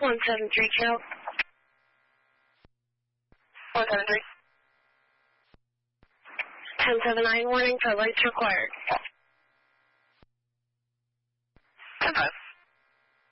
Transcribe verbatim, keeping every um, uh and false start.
one seven three Cal. one seven three. ten seven nine warning for lights required.